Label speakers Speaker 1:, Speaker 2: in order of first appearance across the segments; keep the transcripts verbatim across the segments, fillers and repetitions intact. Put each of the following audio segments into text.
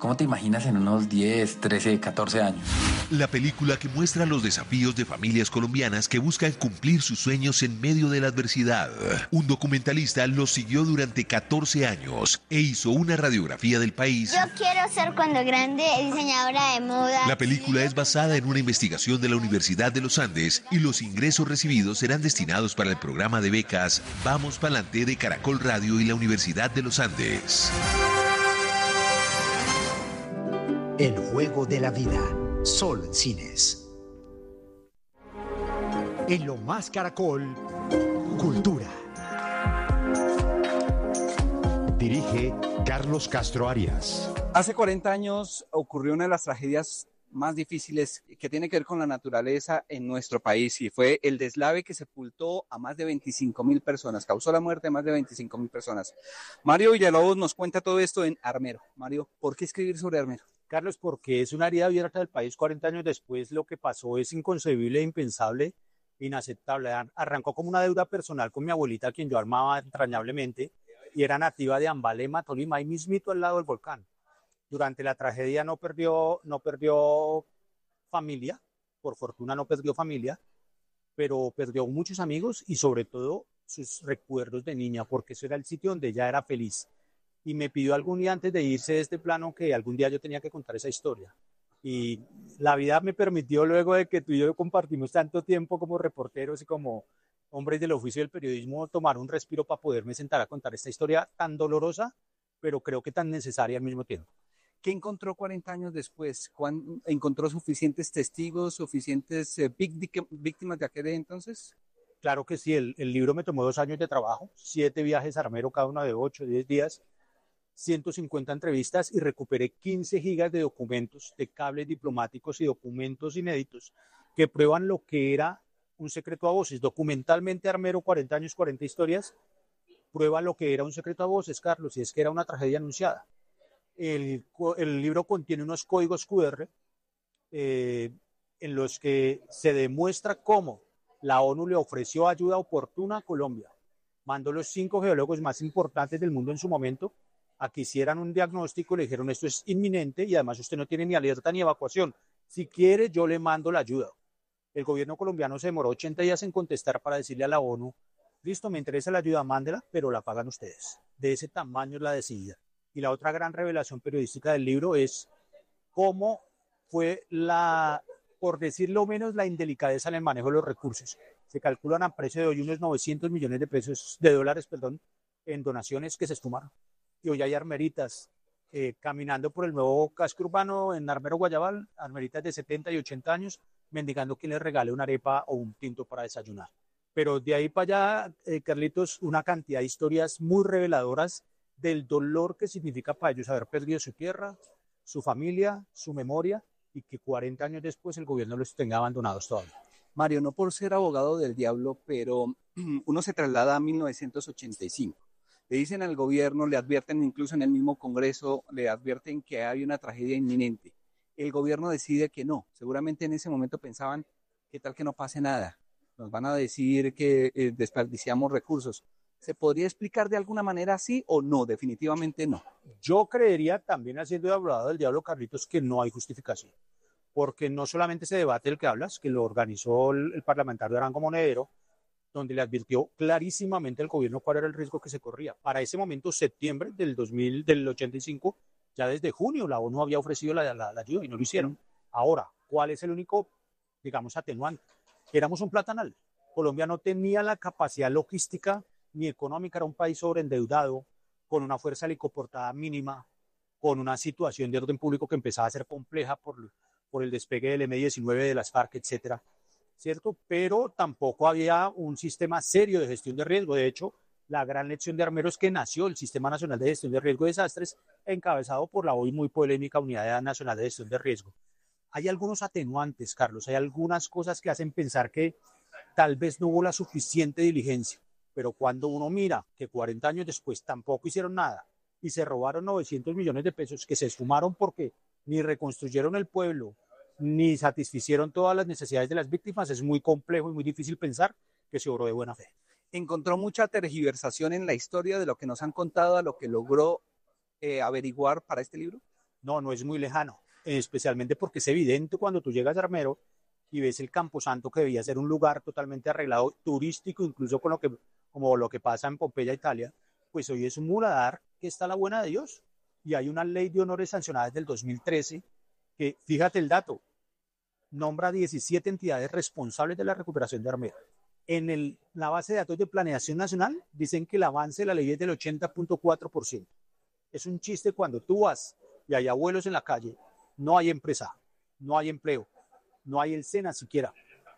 Speaker 1: ¿Cómo te imaginas en unos diez, trece, catorce años?
Speaker 2: La película que muestra los desafíos de familias colombianas que buscan cumplir sus sueños en medio de la adversidad. Un documentalista los siguió durante catorce años e hizo una radiografía del país.
Speaker 3: Yo quiero ser cuando grande diseñadora de moda.
Speaker 2: La película es basada en una investigación de la Universidad de los Andes y los ingresos recibidos serán destinados para el programa de becas Vamos Pa'lante de Caracol Radio y la Universidad de los Andes.
Speaker 4: El juego de la vida, solo en cines. En Lo Más Caracol, Cultura. Dirige Carlos Castro Arias.
Speaker 5: Hace cuarenta años ocurrió una de las tragedias más difíciles que tiene que ver con la naturaleza en nuestro país y fue el deslave que sepultó a más de veinticinco mil personas, causó la muerte de más de veinticinco mil personas. Mario Villalobos nos cuenta todo esto en Armero. Mario, ¿por qué escribir sobre Armero?
Speaker 6: Carlos, porque es una herida abierta del país. Cuarenta años después lo que pasó es inconcebible, impensable, inaceptable. Arrancó como una deuda personal con mi abuelita, a quien yo amaba entrañablemente, y era nativa de Ambalema, Tolima, ahí mismito al lado del volcán. Durante la tragedia no perdió, no perdió familia, por fortuna no perdió familia, pero perdió muchos amigos y sobre todo sus recuerdos de niña, porque eso era el sitio donde ella era feliz. Y me pidió algún día antes de irse de este plano que algún día yo tenía que contar esa historia. Y la vida me permitió, luego de que tú y yo compartimos tanto tiempo como reporteros y como hombres del oficio del periodismo, tomar un respiro para poderme sentar a contar esta historia tan dolorosa, pero creo que tan necesaria al mismo tiempo.
Speaker 5: ¿Qué encontró cuarenta años después? ¿Cuán, ¿Encontró suficientes testigos, suficientes eh, víctimas de aquel entonces?
Speaker 6: Claro que sí, el, el libro me tomó dos años de trabajo, siete viajes a Armero, cada uno de ocho, diez días, ciento cincuenta entrevistas y recuperé quince gigas de documentos, de cables diplomáticos y documentos inéditos que prueban lo que era un secreto a voces. Documentalmente Armero, cuarenta años, cuarenta historias, prueba lo que era un secreto a voces, Carlos, y es que era una tragedia anunciada. El, el libro contiene unos códigos cu erre eh, en los que se demuestra cómo la ONU le ofreció ayuda oportuna a Colombia. Mandó los cinco geólogos más importantes del mundo en su momento a que hicieran un diagnóstico, le dijeron esto es inminente y además usted no tiene ni alerta ni evacuación. Si quiere yo le mando la ayuda. El gobierno colombiano se demoró ochenta días en contestar para decirle a la ONU, listo, me interesa la ayuda, mándela, pero la pagan ustedes. De ese tamaño es la decidida. Y la otra gran revelación periodística del libro es cómo fue la, por decirlo menos, la indelicadeza en el manejo de los recursos. Se calculan a precio de hoy unos novecientos millones de pesos, de dólares, perdón, en donaciones que se esfumaron. Y hoy hay armeritas eh, caminando por el nuevo casco urbano en Armero Guayabal, armeritas de setenta y ochenta años, mendigando quien les regale una arepa o un tinto para desayunar. Pero de ahí para allá, eh, Carlitos, una cantidad de historias muy reveladoras del dolor que significa para ellos haber perdido su tierra, su familia, su memoria, y que cuarenta años después el gobierno los tenga abandonados todavía.
Speaker 5: Mario, no por ser abogado del diablo, pero uno se traslada a mil novecientos ochenta y cinco. Le dicen al gobierno, le advierten incluso en el mismo Congreso, le advierten que hay una tragedia inminente. El gobierno decide que no. Seguramente en ese momento pensaban, ¿qué tal que no pase nada? Nos van a decir que eh, desperdiciamos recursos. ¿Se podría explicar de alguna manera así o no? Definitivamente no.
Speaker 6: Yo creería, también haciendo de abogado del diablo, Carlitos, que no hay justificación. Porque no solamente ese debate del que hablas, que lo organizó el, el parlamentario Arango Monedero, donde le advirtió clarísimamente al gobierno cuál era el riesgo que se corría. Para ese momento, septiembre del dos mil, del ochenta y cinco, ya desde junio la ONU había ofrecido la, la, la ayuda y no lo hicieron. Ahora, ¿cuál es el único, digamos, atenuante? Éramos un platanal. Colombia no tenía la capacidad logística ni económica, era un país sobreendeudado, con una fuerza helicoportada mínima, con una situación de orden público que empezaba a ser compleja por, por el despegue del eme diecinueve, de las FARC, etcétera, ¿cierto? Pero tampoco había un sistema serio de gestión de riesgo. De hecho, la gran lección de Armero es que nació el Sistema Nacional de Gestión de Riesgo y Desastres, encabezado por la hoy muy polémica Unidad Nacional de Gestión de Riesgo. Hay algunos atenuantes, Carlos, hay algunas cosas que hacen pensar que tal vez no hubo la suficiente diligencia, pero cuando uno mira que cuarenta años después tampoco hicieron nada y se robaron novecientos millones de pesos que se esfumaron porque ni reconstruyeron el pueblo, ni satisficieron todas las necesidades de las víctimas, es muy complejo y muy difícil pensar que se obró de buena fe.
Speaker 5: Encontró mucha tergiversación en la historia de lo que nos han contado a lo que logró eh, averiguar para este libro.
Speaker 6: No, no es muy lejano, especialmente porque es evidente cuando tú llegas a Armero y ves el Camposanto, que debía ser un lugar totalmente arreglado, turístico, incluso con lo que, como lo que pasa en Pompeya, Italia, pues hoy es un muladar que está a la buena de Dios. Y hay una ley de honores sancionada desde el dos mil trece que, fíjate el dato, nombra diecisiete entidades responsables de la recuperación de Armero. En el, la base de datos de Planeación Nacional dicen que el avance de la ley es del ochenta punto cuatro por ciento. Es un chiste cuando tú vas y hay abuelos en la calle, no hay empresa, no hay empleo, no hay el SENA siquiera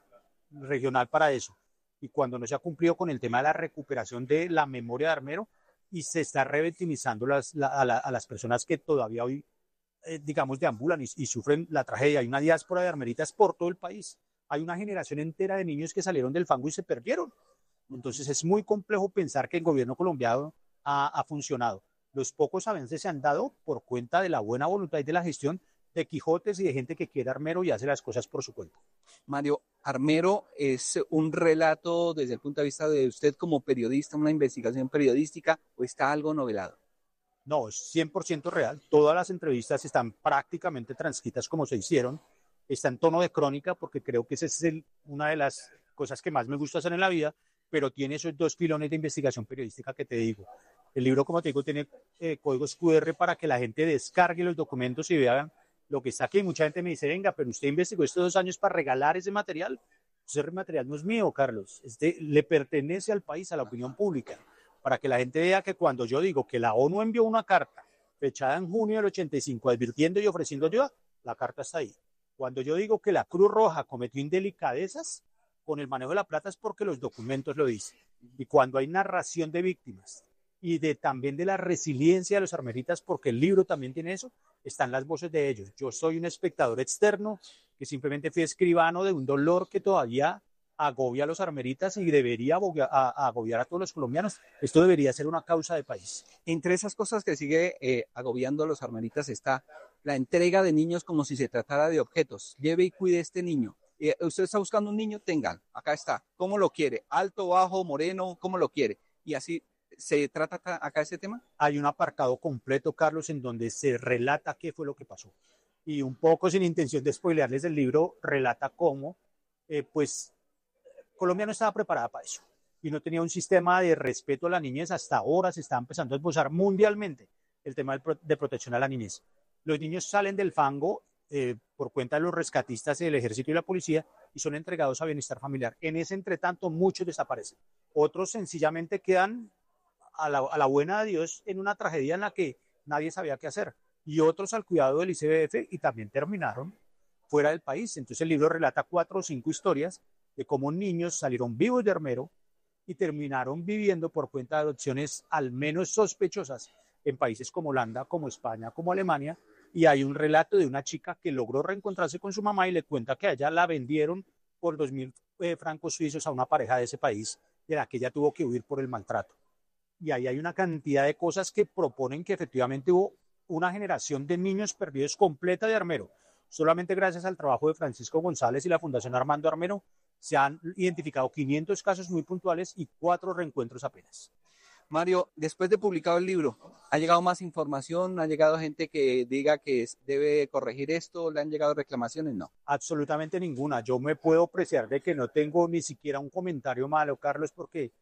Speaker 6: regional para eso. Y cuando no se ha cumplido con el tema de la recuperación de la memoria de Armero y se está revictimizando las, la, a, la, a las personas que todavía hoy, eh, digamos, deambulan y, y sufren la tragedia. Hay una diáspora de armeritas por todo el país. Hay una generación entera de niños que salieron del fango y se perdieron. Entonces es muy complejo pensar que el gobierno colombiano ha, ha funcionado. Los pocos avances se han dado por cuenta de la buena voluntad y de la gestión de Quijotes y de gente que quiere Armero y hace las cosas por su cuenta.
Speaker 5: Mario, Armero es un relato desde el punto de vista de usted como periodista, una investigación periodística, ¿o está algo novelado?
Speaker 6: No, es cien por ciento real. Todas las entrevistas están prácticamente transcritas como se hicieron. Está en tono de crónica porque creo que esa es el, una de las cosas que más me gusta hacer en la vida, pero tiene esos dos filones de investigación periodística que te digo. El libro, como te digo, tiene eh, códigos cu erre para que la gente descargue los documentos y vea lo que está aquí. Mucha gente me dice, venga, pero usted investigó estos dos años para regalar ese material. Ese material no es mío, Carlos. Este le pertenece al país, a la opinión pública, para que la gente vea que cuando yo digo que la ONU envió una carta fechada en junio del ochenta y cinco advirtiendo y ofreciendo ayuda, la carta está ahí. Cuando yo digo que la Cruz Roja cometió indelicadezas con el manejo de la plata es porque los documentos lo dicen. Y cuando hay narración de víctimas y de, también de la resiliencia de los armeritas, porque el libro también tiene eso, están las voces de ellos. Yo soy un espectador externo que simplemente fui escribano de un dolor que todavía agobia a los armeritas y debería agobiar a todos los colombianos. Esto debería ser una causa de país.
Speaker 5: Entre esas cosas que sigue eh, agobiando a los armeritas está la entrega de niños como si se tratara de objetos. Lleve y cuide a este niño. Eh, usted está buscando un niño, tengan, acá está. ¿Cómo lo quiere? Alto, bajo, moreno, ¿cómo lo quiere? Y así se trata acá, acá ese tema.
Speaker 6: Hay un apartado completo, Carlos, en donde se relata qué fue lo que pasó. Y un poco sin intención de spoilearles el libro, relata cómo, eh, pues, Colombia no estaba preparada para eso. Y no tenía un sistema de respeto a la niñez. Hasta ahora se está empezando a esbozar mundialmente el tema de, pro de protección a la niñez. Los niños salen del fango eh, por cuenta de los rescatistas del ejército y la policía y son entregados a bienestar familiar. En ese entretanto, muchos desaparecen. Otros sencillamente quedan a la, a la buena de Dios en una tragedia en la que nadie sabía qué hacer. Y otros al cuidado del I C B F y también terminaron fuera del país. Entonces el libro relata cuatro o cinco historias de cómo niños salieron vivos de Armero y terminaron viviendo por cuenta de adopciones al menos sospechosas en países como Holanda, como España, como Alemania. Y hay un relato de una chica que logró reencontrarse con su mamá y le cuenta que a ella la vendieron por dos mil eh, francos suizos a una pareja de ese país de la que ella tuvo que huir por el maltrato. Y ahí hay una cantidad de cosas que proponen que efectivamente hubo una generación de niños perdidos completa de Armero. Solamente gracias al trabajo de Francisco González y la Fundación Armando Armero se han identificado quinientos casos muy puntuales y cuatro reencuentros apenas.
Speaker 5: Mario, después de publicado el libro, ¿ha llegado más información? ¿Ha llegado gente que diga que debe corregir esto? ¿Le han llegado reclamaciones? No.
Speaker 6: Absolutamente ninguna. Yo me puedo apreciar de que no tengo ni siquiera un comentario malo, Carlos, porque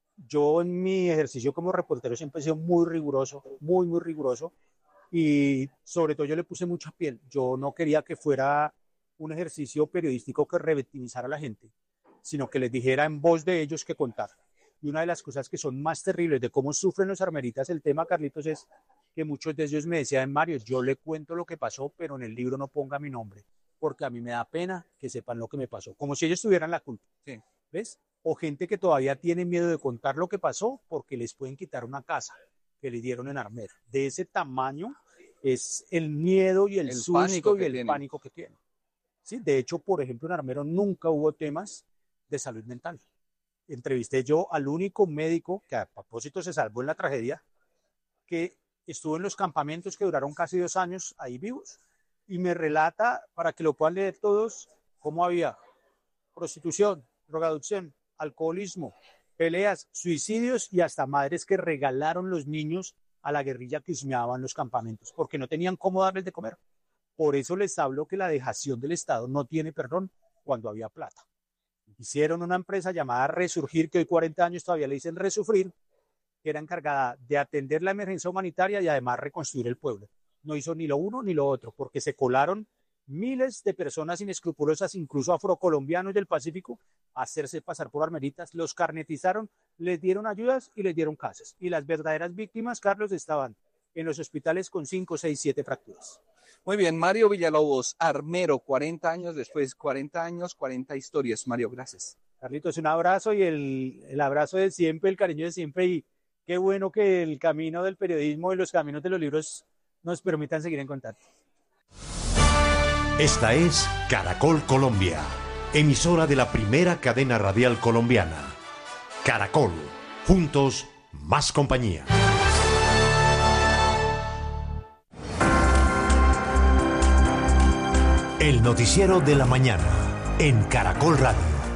Speaker 6: yo en mi ejercicio como reportero siempre he sido muy riguroso, muy, muy riguroso. Y sobre todo yo le puse mucha piel. Yo no quería que fuera un ejercicio periodístico que revictimizara a la gente, sino que les dijera en voz de ellos que contar. Y una de las cosas que son más terribles de cómo sufren los armeritas, el tema, Carlitos, es que muchos de ellos me decían, Mario, yo le cuento lo que pasó, pero en el libro no ponga mi nombre, porque a mí me da pena que sepan lo que me pasó, como si ellos tuvieran la culpa.
Speaker 5: Sí.
Speaker 6: ¿Ves? O gente que todavía tiene miedo de contar lo que pasó porque les pueden quitar una casa que le dieron en Armero. De ese tamaño es el miedo y el, el susto y el tienen. pánico que tienen. ¿Sí? De hecho, por ejemplo, en Armero nunca hubo temas de salud mental. Entrevisté yo al único médico que a propósito se salvó en la tragedia, que estuvo en los campamentos que duraron casi dos años ahí vivos, y me relata, para que lo puedan leer todos, cómo había prostitución, drogadicción, alcoholismo, peleas, suicidios y hasta madres que regalaron los niños a la guerrilla que husmeaba en los campamentos, porque no tenían cómo darles de comer. Por eso les hablo que la dejación del Estado no tiene perdón cuando había plata. Hicieron una empresa llamada Resurgir, que hoy cuarenta años todavía le dicen Resufrir, que era encargada de atender la emergencia humanitaria y además reconstruir el pueblo. No hizo ni lo uno ni lo otro, porque se colaron miles de personas inescrupulosas, incluso afrocolombianos del Pacífico, a hacerse pasar por armeritas, los carnetizaron, les dieron ayudas y les dieron casas. Y las verdaderas víctimas, Carlos, estaban en los hospitales con cinco, seis, siete fracturas.
Speaker 5: Muy bien, Mario Villalobos, armero, cuarenta años después, cuarenta años, cuarenta historias. Mario, gracias.
Speaker 6: Carlitos, un abrazo y el, el abrazo de siempre, el cariño de siempre, y qué bueno que el camino del periodismo y los caminos de los libros nos permitan seguir en contacto.
Speaker 7: Esta es Caracol Colombia, emisora de la primera cadena radial colombiana. Caracol, juntos, más compañía. El noticiero de la mañana en Caracol Radio.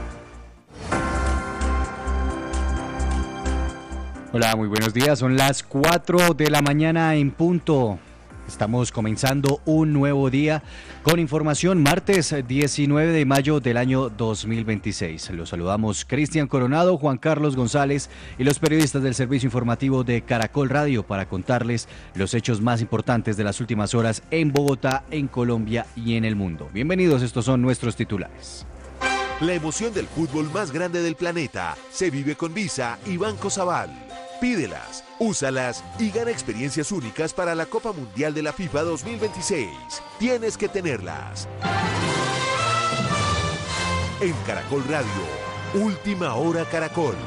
Speaker 8: Hola, muy buenos días. Son las cuatro de la mañana en punto. Estamos comenzando un nuevo día con información martes diecinueve de mayo del año dos mil veintiséis. Los saludamos Cristian Coronado, Juan Carlos González y los periodistas del servicio informativo de Caracol Radio para contarles los hechos más importantes de las últimas horas en Bogotá, en Colombia y en el mundo. Bienvenidos, estos son nuestros titulares.
Speaker 2: La emoción del fútbol más grande del planeta se vive con Visa y Banco Sabal. Pídelas, úsalas y gana experiencias únicas para la Copa Mundial de la FIFA dos mil veintiséis. Tienes que tenerlas. En Caracol Radio, Última Hora Caracol.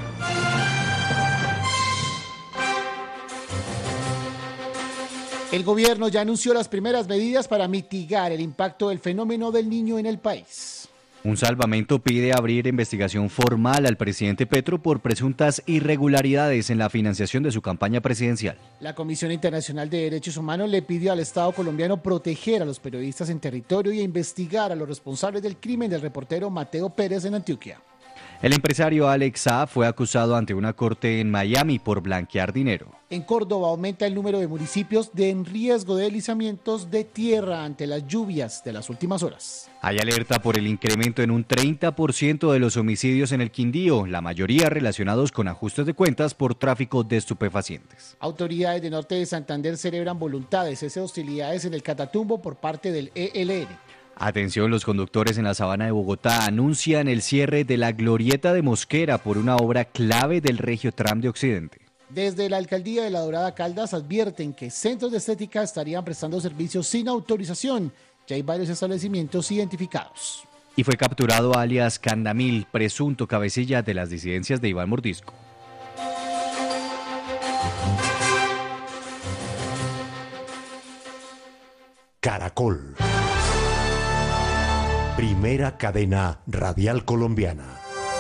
Speaker 9: El gobierno ya anunció las primeras medidas para mitigar el impacto del fenómeno del Niño en el país.
Speaker 8: Un salvamento pide abrir investigación formal al presidente Petro por presuntas irregularidades en la financiación de su campaña presidencial.
Speaker 9: La Comisión Internacional de Derechos Humanos le pidió al Estado colombiano proteger a los periodistas en territorio y investigar a los responsables del crimen del reportero Mateo Pérez en Antioquia.
Speaker 8: El empresario Alex Saab fue acusado ante una corte en Miami por blanquear dinero.
Speaker 9: En Córdoba aumenta el número de municipios de en riesgo de deslizamientos de tierra ante las lluvias de las últimas horas.
Speaker 8: Hay alerta por el incremento en un treinta por ciento de los homicidios en el Quindío, la mayoría relacionados con ajustes de cuentas por tráfico de estupefacientes.
Speaker 9: Autoridades de Norte de Santander celebran voluntad de cese de hostilidades en el Catatumbo por parte del E L N.
Speaker 8: Atención, los conductores en la Sabana de Bogotá anuncian el cierre de la glorieta de Mosquera por una obra clave del Regiotram de Occidente.
Speaker 9: Desde la Alcaldía de La Dorada Caldas advierten que centros de estética estarían prestando servicios sin autorización. Ya hay varios establecimientos identificados.
Speaker 8: Y fue capturado alias Candamil, presunto cabecilla de las disidencias de Iván Mordisco.
Speaker 7: Caracol. Primera cadena radial colombiana.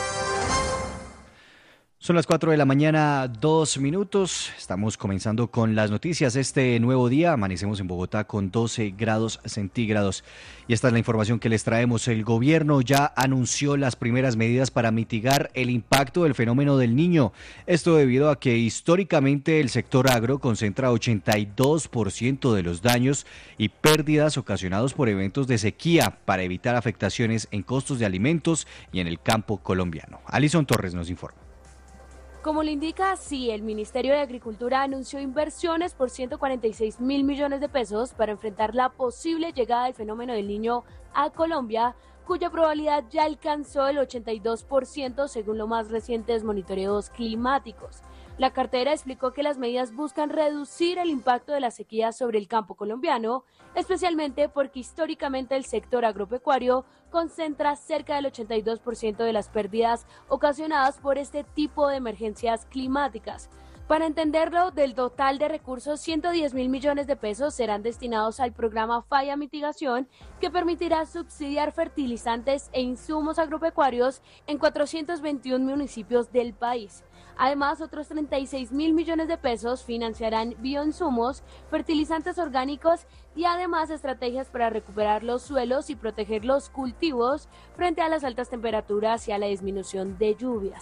Speaker 8: Son las cuatro de la mañana, dos minutos. Estamos comenzando con las noticias. Este nuevo día amanecemos en Bogotá con doce grados centígrados. Y esta es la información que les traemos. El gobierno ya anunció las primeras medidas para mitigar el impacto del fenómeno del Niño. Esto debido a que históricamente el sector agro concentra ochenta y dos por ciento de los daños y pérdidas ocasionados por eventos de sequía para evitar afectaciones en costos de alimentos y en el campo colombiano. Alison Torres nos informa.
Speaker 10: Como le indica así, el Ministerio de Agricultura anunció inversiones por ciento cuarenta y seis mil millones de pesos para enfrentar la posible llegada del fenómeno del Niño a Colombia, cuya probabilidad ya alcanzó el ochenta y dos por ciento según los más recientes monitoreos climáticos. La cartera explicó que las medidas buscan reducir el impacto de la sequía sobre el campo colombiano, especialmente porque históricamente el sector agropecuario concentra cerca del ochenta y dos por ciento de las pérdidas ocasionadas por este tipo de emergencias climáticas. Para entenderlo, del total de recursos, ciento diez mil millones de pesos serán destinados al programa Falla Mitigación, que permitirá subsidiar fertilizantes e insumos agropecuarios en cuatrocientos veintiún municipios del país. Además, otros treinta y seis mil millones de pesos financiarán bioinsumos, fertilizantes orgánicos y además estrategias para recuperar los suelos y proteger los cultivos frente a las altas temperaturas y a la disminución de lluvias.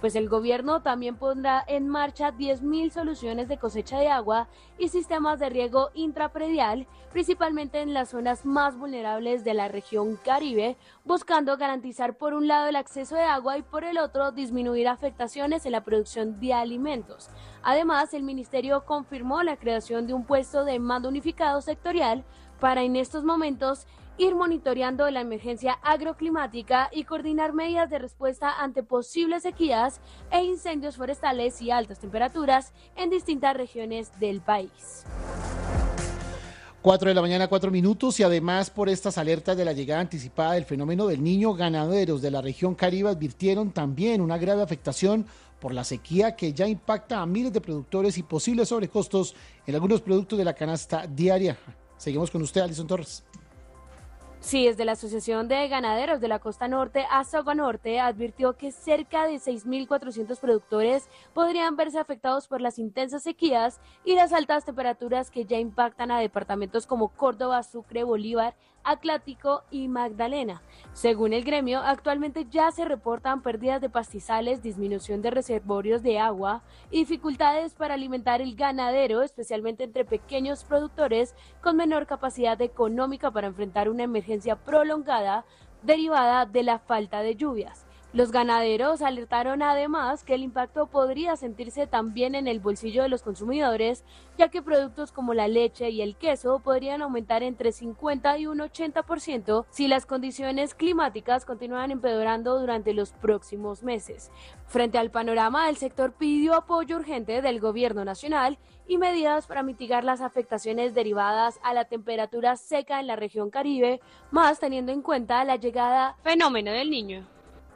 Speaker 10: pues el gobierno también pondrá en marcha diez mil soluciones de cosecha de agua y sistemas de riego intrapredial, principalmente en las zonas más vulnerables de la región Caribe, buscando garantizar por un lado el acceso de agua y por el otro disminuir afectaciones en la producción de alimentos. Además, el ministerio confirmó la creación de un puesto de mando unificado sectorial para en estos momentos ir monitoreando la emergencia agroclimática y coordinar medidas de respuesta ante posibles sequías e incendios forestales y altas temperaturas en distintas regiones del país.
Speaker 9: Cuatro de la mañana, cuatro minutos, y además por estas alertas de la llegada anticipada del fenómeno del Niño, ganaderos de la región Caribe advirtieron también una grave afectación por la sequía que ya impacta a miles de productores y posibles sobrecostos en algunos productos de la canasta diaria. Seguimos con usted, Alison Torres.
Speaker 10: Sí, desde la Asociación de Ganaderos de la Costa Norte, Azagua Norte, advirtió que cerca de seis mil cuatrocientos productores podrían verse afectados por las intensas sequías y las altas temperaturas que ya impactan a departamentos como Córdoba, Sucre, Bolívar, Atlántico y Magdalena. Según el gremio, actualmente ya se reportan pérdidas de pastizales, disminución de reservorios de agua y dificultades para alimentar el ganadero, especialmente entre pequeños productores con menor capacidad económica para enfrentar una emergencia prolongada derivada de la falta de lluvias. Los ganaderos alertaron además que el impacto podría sentirse también en el bolsillo de los consumidores, ya que productos como la leche y el queso podrían aumentar entre cincuenta y un ochenta por ciento si las condiciones climáticas continúan empeorando durante los próximos meses. Frente al panorama, el sector pidió apoyo urgente del gobierno nacional y medidas para mitigar las afectaciones derivadas a la temperatura seca en la región Caribe, más teniendo en cuenta la llegada fenómeno del Niño.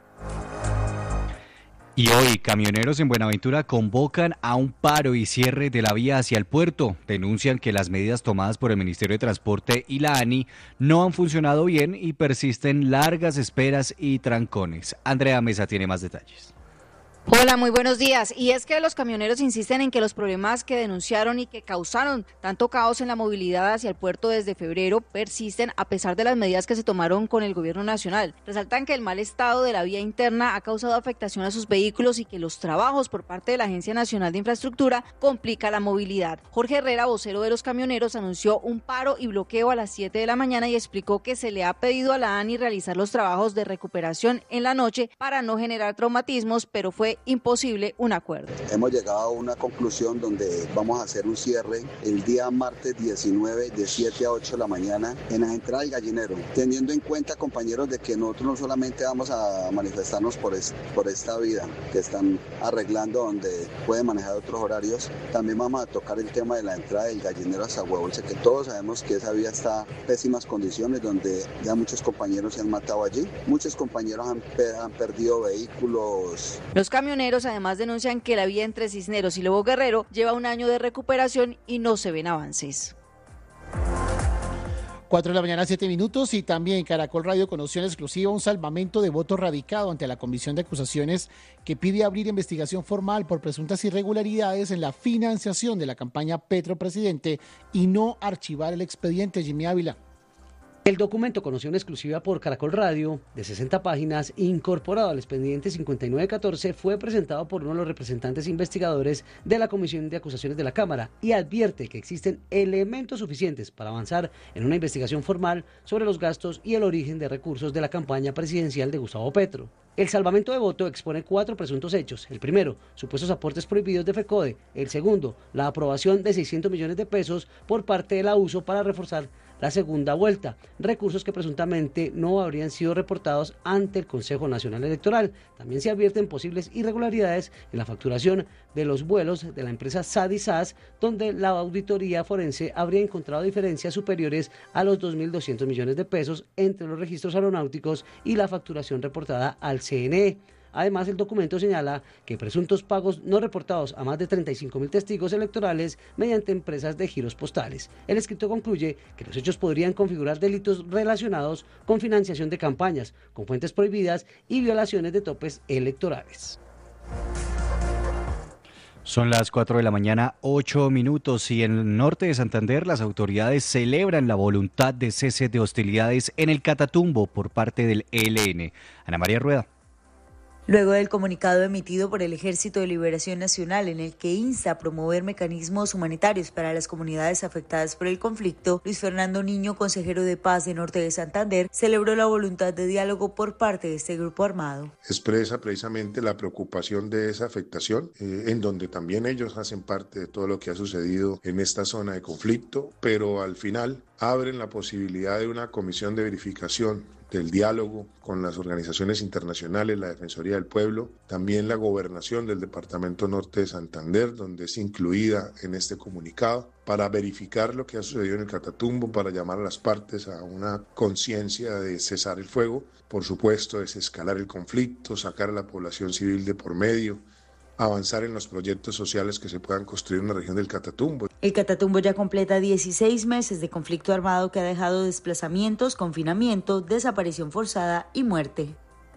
Speaker 8: Y hoy, camioneros en Buenaventura convocan a un paro y cierre de la vía hacia el puerto. Denuncian que las medidas tomadas por el Ministerio de Transporte y la ANI no han funcionado bien y persisten largas esperas y trancones. Andrea Mesa tiene más detalles.
Speaker 11: Hola, muy buenos días. Y es que los camioneros insisten en que los problemas que denunciaron y que causaron tanto caos en la movilidad hacia el puerto desde febrero persisten a pesar de las medidas que se tomaron con el gobierno nacional. Resaltan que el mal estado de la vía interna ha causado afectación a sus vehículos y que los trabajos por parte de la Agencia Nacional de Infraestructura complica la movilidad. Jorge Herrera, vocero de los camioneros, anunció un paro y bloqueo a las siete de la mañana y explicó que se le ha pedido a la ANI realizar los trabajos de recuperación en la noche para no generar traumatismos, pero fue imposible un acuerdo.
Speaker 12: Hemos llegado a una conclusión donde vamos a hacer un cierre el día martes diecinueve de siete a ocho de la mañana en la entrada del Gallinero, teniendo en cuenta, compañeros, de que nosotros no solamente vamos a manifestarnos por, es, por esta vía que están arreglando donde pueden manejar otros horarios, también vamos a tocar el tema de la entrada del Gallinero hasta Huevolce, que todos sabemos que esa vía está en pésimas condiciones, donde ya muchos compañeros se han matado allí, muchos compañeros han, han perdido vehículos.
Speaker 11: Los camioneros además denuncian que la vía entre Cisneros y Lobo Guerrero lleva un año de recuperación y no se ven avances.
Speaker 9: Cuatro de la mañana, siete minutos, y también Caracol Radio conoció en exclusiva un salvamento de voto radicado ante la Comisión de Acusaciones que pide abrir investigación formal por presuntas irregularidades en la financiación de la campaña Petro Presidente y no archivar el expediente. Jimmy Ávila.
Speaker 13: El documento, conocido en exclusiva por Caracol Radio, de sesenta páginas, incorporado al expediente cincuenta y nueve catorce, fue presentado por uno de los representantes investigadores de la Comisión de Acusaciones de la Cámara y advierte que existen elementos suficientes para avanzar en una investigación formal sobre los gastos y el origen de recursos de la campaña presidencial de Gustavo Petro. El salvamento de voto expone cuatro presuntos hechos. El primero, supuestos aportes prohibidos de FECODE. El segundo, la aprobación de seiscientos millones de pesos por parte de la U S O para reforzar la segunda vuelta, recursos que presuntamente no habrían sido reportados ante el Consejo Nacional Electoral. También se advierten posibles irregularidades en la facturación de los vuelos de la empresa S A D y S A S, donde la auditoría forense habría encontrado diferencias superiores a los dos mil doscientos millones de pesos entre los registros aeronáuticos y la facturación reportada al C N E. Además, el documento señala que presuntos pagos no reportados a más de treinta y cinco mil testigos electorales mediante empresas de giros postales. El escrito concluye que los hechos podrían configurar delitos relacionados con financiación de campañas, con fuentes prohibidas y violaciones de topes electorales.
Speaker 8: Son las cuatro de la mañana, ocho minutos, y en el norte de Santander las autoridades celebran la voluntad de cese de hostilidades en el Catatumbo por parte del E L N. Ana María Rueda.
Speaker 14: Luego del comunicado emitido por el Ejército de Liberación Nacional en el que insta a promover mecanismos humanitarios para las comunidades afectadas por el conflicto, Luis Fernando Niño, consejero de Paz de Norte de Santander, celebró la voluntad de diálogo por parte de este grupo armado.
Speaker 15: Expresa precisamente la preocupación de esa afectación, eh, en donde también ellos hacen parte de todo lo que ha sucedido en esta zona de conflicto, pero al final abren la posibilidad de una comisión de verificación del diálogo con las organizaciones internacionales, la Defensoría del Pueblo, también la Gobernación del Departamento Norte de Santander, donde es incluida en este comunicado, para verificar lo que ha sucedido en el Catatumbo, para llamar a las partes a una conciencia de cesar el fuego, por supuesto, desescalar el conflicto, sacar a la población civil de por medio, avanzar en los proyectos sociales que se puedan construir en la región del Catatumbo.
Speaker 14: El Catatumbo ya completa dieciséis meses de conflicto armado que ha dejado desplazamientos, confinamiento, desaparición forzada y muerte.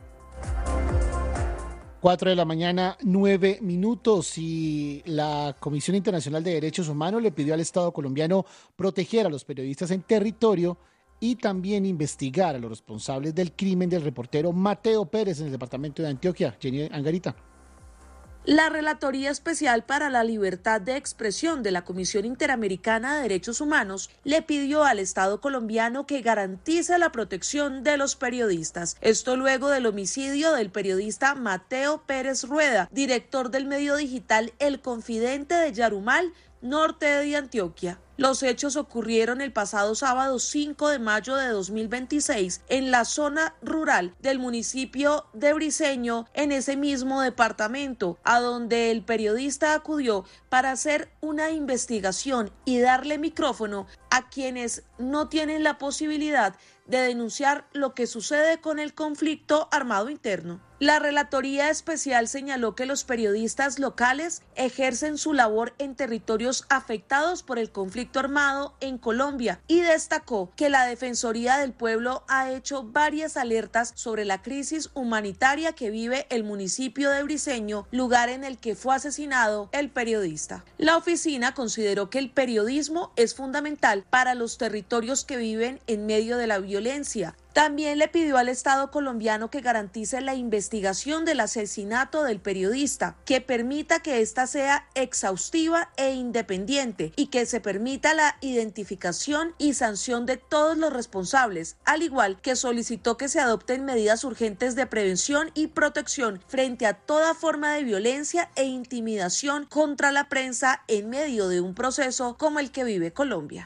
Speaker 9: Cuatro de la mañana, nueve minutos, y la Comisión Internacional de Derechos Humanos le pidió al Estado colombiano proteger a los periodistas en territorio y también investigar a los responsables del crimen del reportero Mateo Pérez en el departamento de Antioquia. Jenny Angarita.
Speaker 16: La Relatoría Especial para la Libertad de Expresión de la Comisión Interamericana de Derechos Humanos le pidió al Estado colombiano que garantice la protección de los periodistas. Esto luego del homicidio del periodista Mateo Pérez Rueda, director del medio digital El Confidente de Yarumal, norte de Antioquia. Los hechos ocurrieron el pasado sábado cinco de mayo de dos mil veintiséis en la zona rural del municipio de Briceño, en ese mismo departamento, a donde el periodista acudió para hacer una investigación y darle micrófono a quienes no tienen la posibilidad de denunciar lo que sucede con el conflicto armado interno. La Relatoría Especial señaló que los periodistas locales ejercen su labor en territorios afectados por el conflicto armado en Colombia y destacó que la Defensoría del Pueblo ha hecho varias alertas sobre la crisis humanitaria que vive el municipio de Briceño, lugar en el que fue asesinado el periodista. La oficina consideró que el periodismo es fundamental para los territorios que viven en medio de la violencia. También le pidió al Estado colombiano que garantice la investigación del asesinato del periodista, que permita que ésta sea exhaustiva e independiente y que se permita la identificación y sanción de todos los responsables, al igual que solicitó que se adopten medidas urgentes de prevención y protección frente a toda forma de violencia e intimidación contra la prensa en medio de un proceso como el que vive Colombia.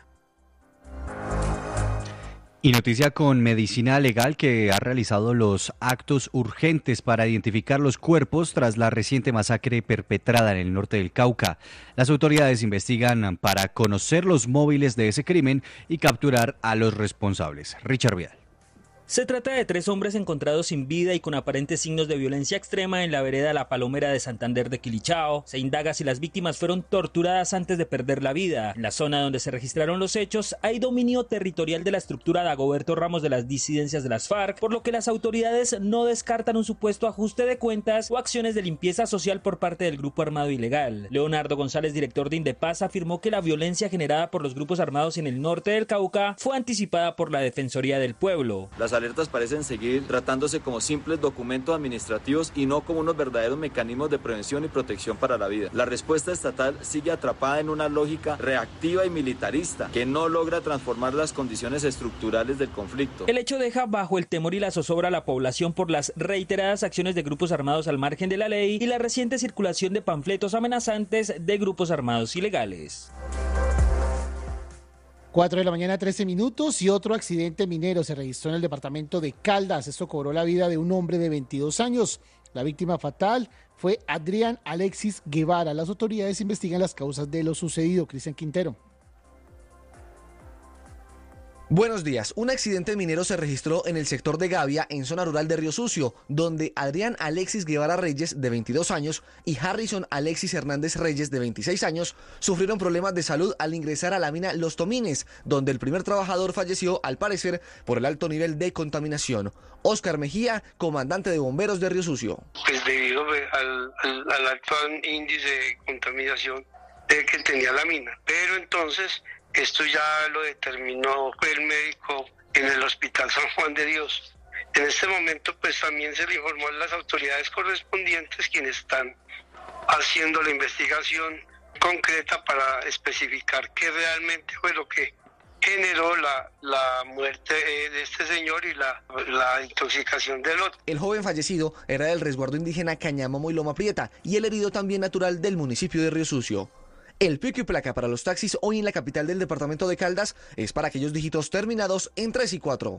Speaker 8: Y noticia con Medicina Legal, que ha realizado los actos urgentes para identificar los cuerpos tras la reciente masacre perpetrada en el norte del Cauca. Las autoridades investigan para conocer los móviles de ese crimen y capturar a los responsables. Richard Vidal.
Speaker 17: Se trata de tres hombres encontrados sin vida y con aparentes signos de violencia extrema en la vereda La Palomera de Santander de Quilichao. Se indaga si las víctimas fueron torturadas antes de perder la vida. En la zona donde se registraron los hechos hay dominio territorial de la estructura Dagoberto Ramos de las disidencias de las FARC, por lo que las autoridades no descartan un supuesto ajuste de cuentas o acciones de limpieza social por parte del grupo armado ilegal. Leonardo González, director de Indepaz, afirmó que la violencia generada por los grupos armados en el norte del Cauca fue anticipada por la Defensoría del Pueblo.
Speaker 18: Las alertas parecen seguir tratándose como simples documentos administrativos y no como unos verdaderos mecanismos de prevención y protección para la vida. La respuesta estatal sigue atrapada en una lógica reactiva y militarista que no logra transformar las condiciones estructurales del conflicto.
Speaker 17: El hecho deja bajo el temor y la zozobra a la población por las reiteradas acciones de grupos armados al margen de la ley y la reciente circulación de panfletos amenazantes de grupos armados ilegales.
Speaker 9: Cuatro de la mañana, trece minutos, y otro accidente minero se registró en el departamento de Caldas. Esto cobró la vida de un hombre de veintidós años. La víctima fatal fue Adrián Alexis Guevara. Las autoridades investigan las causas de lo sucedido. Cristian Quintero.
Speaker 19: Buenos días. Un accidente minero se registró en el sector de Gavia, en zona rural de Río Sucio, donde Adrián Alexis Guevara Reyes, de veintidós años, y Harrison Alexis Hernández Reyes, de veintiséis años, sufrieron problemas de salud al ingresar a la mina Los Tomines, donde el primer trabajador falleció, al parecer, por el alto nivel de contaminación. Óscar Mejía, comandante de bomberos de Río Sucio.
Speaker 20: Pues debido al, al, al actual índice de contaminación de que tenía la mina, pero entonces esto ya lo determinó el médico en el Hospital San Juan de Dios. En este momento pues también se le informó a las autoridades correspondientes quienes están haciendo la investigación concreta para especificar qué realmente fue lo que generó la, la muerte de este señor y la, la intoxicación del otro.
Speaker 19: El joven fallecido era del resguardo indígena Cañamamo y Loma Prieta y el herido también natural del municipio de Río Sucio. El pico y placa para los taxis hoy en la capital del departamento de Caldas es para aquellos dígitos terminados en tres y cuatro.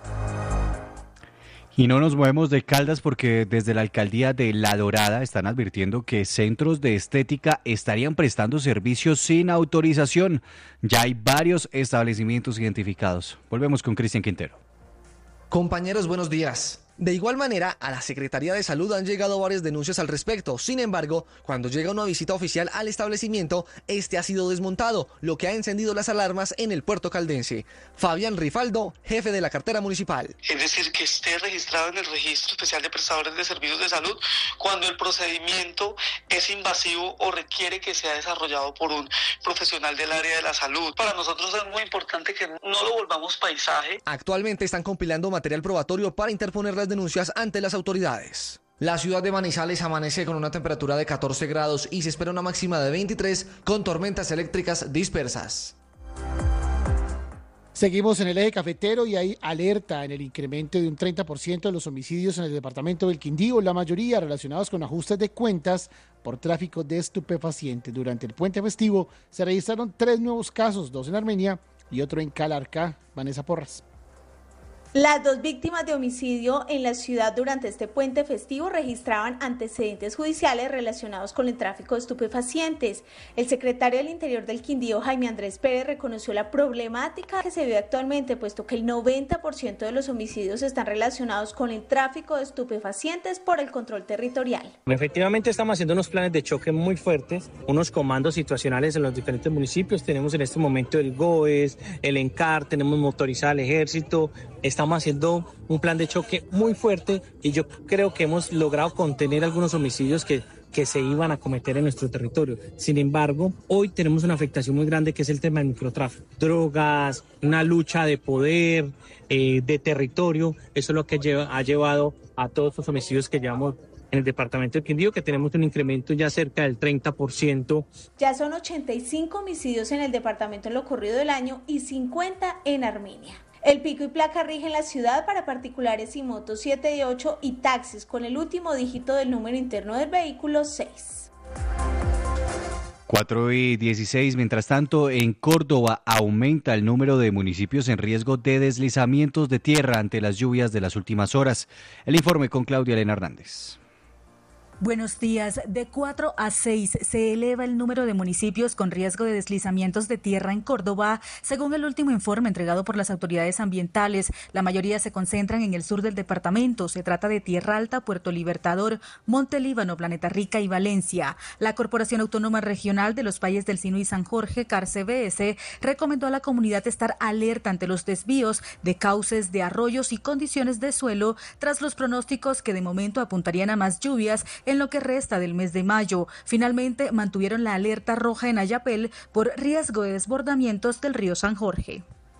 Speaker 8: Y no nos movemos de Caldas porque desde la alcaldía de La Dorada están advirtiendo que centros de estética estarían prestando servicios sin autorización. Ya hay varios establecimientos identificados. Volvemos con Cristian Quintero.
Speaker 19: Compañeros, buenos días. De igual manera, a la Secretaría de Salud han llegado varias denuncias al respecto. Sin embargo, cuando llega una visita oficial al establecimiento, este ha sido desmontado, lo que ha encendido las alarmas en el puerto caldense. Fabián Rifaldo, jefe de la cartera municipal.
Speaker 21: Es decir, que esté registrado en el Registro Especial de Prestadores de Servicios de Salud cuando el procedimiento es invasivo o requiere que sea desarrollado por un profesional del área de la salud. Para nosotros es muy importante que no lo volvamos paisaje.
Speaker 19: Actualmente están compilando material probatorio para interponer las denuncias ante las autoridades. La ciudad de Manizales amanece con una temperatura de catorce grados y se espera una máxima de veintitrés con tormentas eléctricas dispersas.
Speaker 9: Seguimos en el eje cafetero y hay alerta en el incremento de un treinta por ciento de los homicidios en el departamento del Quindío, la mayoría relacionados con ajustes de cuentas por tráfico de estupefacientes. Durante el puente festivo se registraron tres nuevos casos, dos en Armenia y otro en Calarcá. Vanessa Porras.
Speaker 22: Las dos víctimas de homicidio en la ciudad durante este puente festivo registraban antecedentes judiciales relacionados con el tráfico de estupefacientes. El secretario del Interior del Quindío, Jaime Andrés Pérez, reconoció la problemática que se vive actualmente, puesto que el noventa por ciento de los homicidios están relacionados con el tráfico de estupefacientes por el control territorial.
Speaker 23: Efectivamente estamos haciendo unos planes de choque muy fuertes, unos comandos situacionales en los diferentes municipios. Tenemos en este momento el GOES, el ENCAR, tenemos motorizado el ejército. Estamos haciendo un plan de choque muy fuerte y yo creo que hemos logrado contener algunos homicidios que, que se iban a cometer en nuestro territorio. Sin embargo, hoy tenemos una afectación muy grande que es el tema del microtráfico. Drogas, una lucha de poder, eh, de territorio. Eso es lo que lleva, ha llevado a todos los homicidios que llevamos en el departamento de Quindío, que tenemos un incremento ya cerca del treinta por ciento.
Speaker 22: Ya son ochenta y cinco homicidios en el departamento en lo corrido del año y cincuenta en Armenia. El pico y placa rige en la ciudad para particulares y motos siete y ocho y taxis con el último dígito del número interno del vehículo seis.
Speaker 8: cuatro y dieciséis. Mientras tanto, en Córdoba aumenta el número de municipios en riesgo de deslizamientos de tierra ante las lluvias de las últimas horas. El informe con Claudia Elena Hernández.
Speaker 24: Buenos días. De cuatro a seis se eleva el número de municipios con riesgo de deslizamientos de tierra en Córdoba, según el último informe entregado por las autoridades ambientales. La mayoría se concentran en el sur del departamento. Se trata de Tierra Alta, Puerto Libertador, Monte Líbano, Planeta Rica y Valencia. La Corporación Autónoma Regional de los Valles del Sinu y San Jorge, CARCBS, recomendó a la comunidad estar alerta ante los desvíos de cauces, de arroyos y condiciones de suelo tras los pronósticos que de momento apuntarían a más lluvias en lo que resta del mes de mayo. Finalmente mantuvieron la alerta roja en Ayapel por riesgo de desbordamientos del río San Jorge.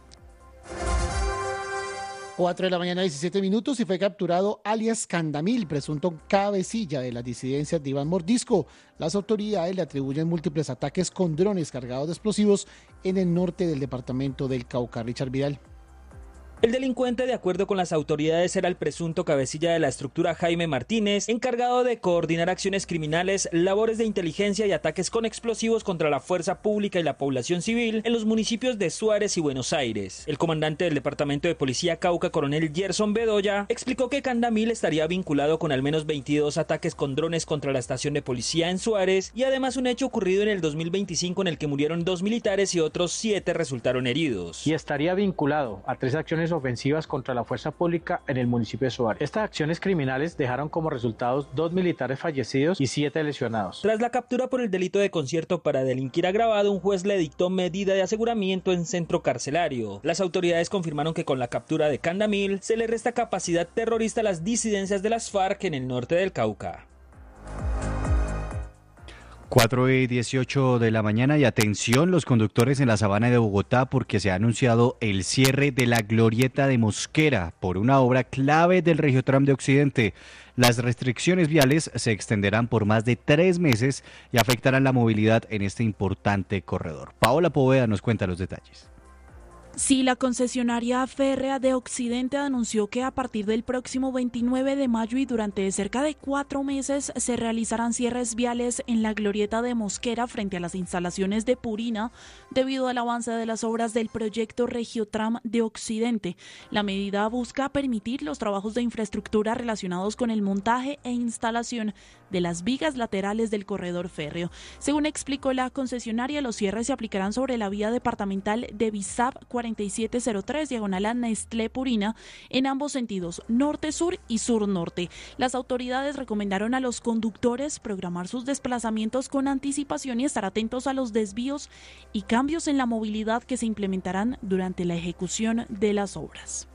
Speaker 9: cuatro de la mañana, diecisiete minutos, y fue capturado alias Candamil, presunto cabecilla de las disidencias de Iván Mordisco. Las autoridades le atribuyen múltiples ataques con drones cargados de explosivos en el norte del departamento del Cauca. Richard Vidal.
Speaker 17: El delincuente, de acuerdo con las autoridades, era el presunto cabecilla de la estructura Jaime Martínez, encargado de coordinar acciones criminales, labores de inteligencia y ataques con explosivos contra la fuerza pública y la población civil en los municipios de Suárez y Buenos Aires. El comandante del Departamento de Policía Cauca, coronel Gerson Bedoya, explicó que Candamil estaría vinculado con al menos veintidós ataques con drones contra la estación de policía en Suárez y además un hecho ocurrido en el dos mil veinticinco en el que murieron dos militares y otros siete resultaron heridos.
Speaker 25: Y estaría vinculado a tres acciones ofensivas contra la fuerza pública en el municipio de Suárez. Estas acciones criminales dejaron como resultados dos militares fallecidos y siete lesionados.
Speaker 17: Tras la captura por el delito de concierto para delinquir agravado, un juez le dictó medida de aseguramiento en centro carcelario. Las autoridades confirmaron que con la captura de Candamil se le resta capacidad terrorista a las disidencias de las FARC en el norte del Cauca.
Speaker 8: cuatro y dieciocho de la mañana y atención los conductores en la sabana de Bogotá porque se ha anunciado el cierre de la glorieta de Mosquera por una obra clave del Regiotram de Occidente. Las restricciones viales se extenderán por más de tres meses y afectarán la movilidad en este importante corredor. Paola Poveda nos cuenta los detalles.
Speaker 1: Sí, la concesionaria férrea de Occidente anunció que a partir del próximo veintinueve de mayo y durante cerca de cuatro meses se realizarán cierres viales en la glorieta de Mosquera frente a las instalaciones de Purina debido al avance de las obras del proyecto Regiotram de Occidente. La medida busca permitir los trabajos de infraestructura relacionados con el montaje e instalación de las vigas laterales del corredor férreo. Según explicó la concesionaria, los cierres se aplicarán sobre la vía departamental de Bizap cuarenta y siete cero tres, diagonal a Nestlé Purina, en ambos sentidos, norte-sur y sur-norte. Las autoridades recomendaron a los conductores programar sus desplazamientos con anticipación y estar atentos a los desvíos y cambios en la movilidad que se implementarán durante la ejecución de las obras.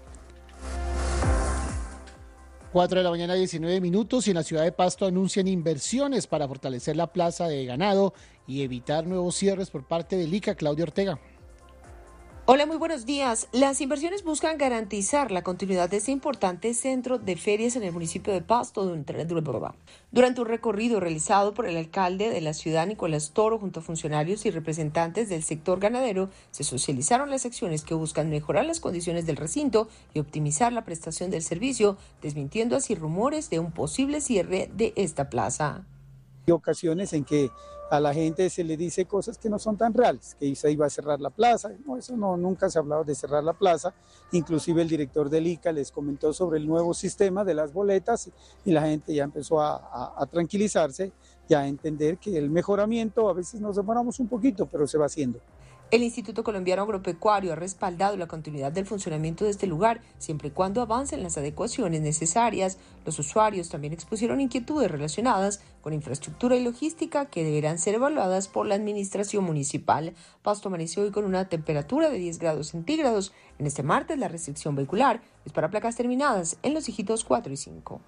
Speaker 9: cuatro de la mañana, diecinueve minutos, y en la ciudad de Pasto anuncian inversiones para fortalecer la plaza de ganado y evitar nuevos cierres por parte del I C A. Claudia Ortega.
Speaker 3: Hola, muy buenos días. Las inversiones buscan garantizar la continuidad de este importante centro de ferias en el municipio de Pasto durante un recorrido realizado por el alcalde de la ciudad, Nicolás Toro, junto a funcionarios y representantes del sector ganadero. Se socializaron las acciones que buscan mejorar las condiciones del recinto y optimizar la prestación del servicio, desmintiendo así rumores de un posible cierre de esta plaza.
Speaker 4: Hay ocasiones en que a la gente se le dice cosas que no son tan reales, que se iba a cerrar la plaza. No, eso no, nunca se ha hablado de cerrar la plaza. Inclusive el director del I C A les comentó sobre el nuevo sistema de las boletas y la gente ya empezó a, a, a tranquilizarse y a entender que el mejoramiento, a veces nos demoramos un poquito, pero se va haciendo.
Speaker 3: El Instituto Colombiano Agropecuario ha respaldado la continuidad del funcionamiento de este lugar, siempre y cuando avancen las adecuaciones necesarias. Los usuarios también expusieron inquietudes relacionadas con infraestructura y logística que deberán ser evaluadas por la administración municipal. Pasto amaneció hoy con una temperatura de diez grados centígrados. En este martes la restricción vehicular es para placas terminadas en los dígitos cuatro y cinco.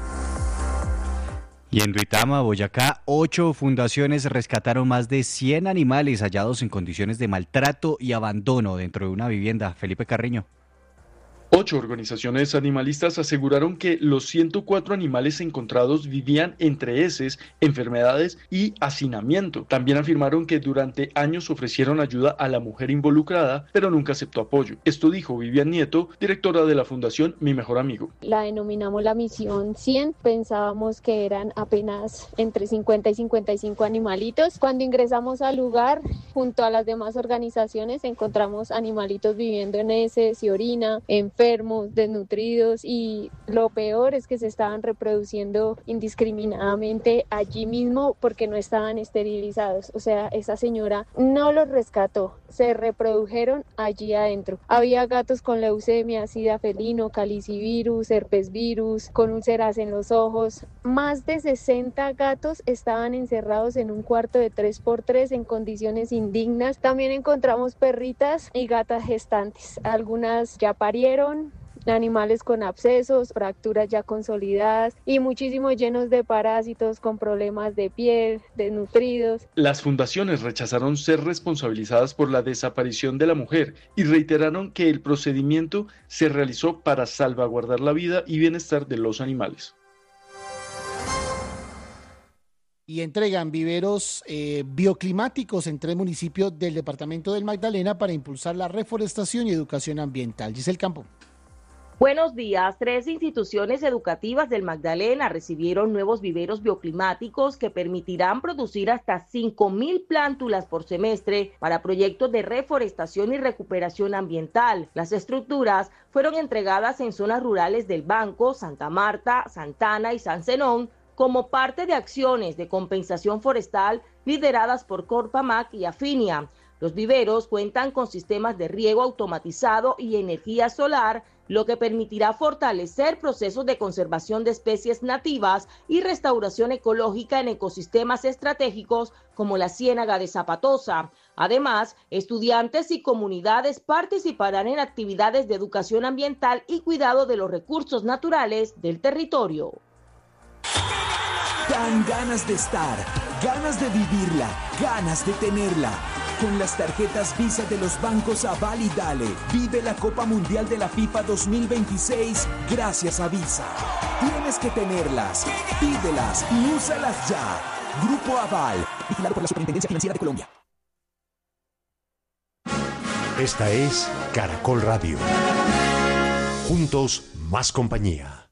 Speaker 8: Y en Duitama, Boyacá, ocho fundaciones rescataron más de cien animales hallados en condiciones de maltrato y abandono dentro de una vivienda. Felipe Carreño.
Speaker 5: Ocho organizaciones animalistas aseguraron que los ciento cuatro animales encontrados vivían entre heces, enfermedades y hacinamiento. También afirmaron que durante años ofrecieron ayuda a la mujer involucrada, pero nunca aceptó apoyo. Esto dijo Vivian Nieto, directora de la Fundación Mi Mejor Amigo.
Speaker 6: La denominamos la misión cien, pensábamos que eran apenas entre cincuenta y cincuenta y cinco animalitos. Cuando ingresamos al lugar, junto a las demás organizaciones, encontramos animalitos viviendo en heces y orina, enfermos, enfermos, desnutridos, y lo peor es que se estaban reproduciendo indiscriminadamente allí mismo porque no estaban esterilizados. O sea, esa señora no los rescató, se reprodujeron allí adentro. Había gatos con leucemia, sida felino, calicivirus, herpesvirus, con úlceras en los ojos. Más de sesenta gatos estaban encerrados en un cuarto de tres por tres en condiciones indignas. También encontramos perritas y gatas gestantes. Algunas ya parieron, animales con abscesos, fracturas ya consolidadas y muchísimos llenos de parásitos con problemas de piel, desnutridos.
Speaker 5: Las fundaciones rechazaron ser responsabilizadas por la desaparición de la mujer y reiteraron que el procedimiento se realizó para salvaguardar la vida y bienestar de los animales.
Speaker 9: Y entregan viveros eh, bioclimáticos en tres municipios del departamento del Magdalena para impulsar la reforestación y educación ambiental. Giselle Campo.
Speaker 26: Buenos días. Tres instituciones educativas del Magdalena recibieron nuevos viveros bioclimáticos que permitirán producir hasta cinco mil plántulas por semestre para proyectos de reforestación y recuperación ambiental. Las estructuras fueron entregadas en zonas rurales del Banco, Santa Marta, Santana y San Zenón, como parte de acciones de compensación forestal lideradas por Corpamac y Afinia. Los viveros cuentan con sistemas de riego automatizado y energía solar, lo que permitirá fortalecer procesos de conservación de especies nativas y restauración ecológica en ecosistemas estratégicos como la Ciénaga de Zapatosa. Además, estudiantes y comunidades participarán en actividades de educación ambiental y cuidado de los recursos naturales del territorio.
Speaker 27: Dan ganas de estar
Speaker 2: Ganas de vivirla, ganas de tenerla. Con las tarjetas Visa de los bancos Aval y Dale, vive la Copa Mundial de la FIFA dos mil veintiséis gracias a Visa. Tienes que tenerlas, pídelas y úsalas ya. Grupo Aval, vigilado por la Superintendencia Financiera de Colombia.
Speaker 7: Esta es Caracol Radio. Juntos, más compañía.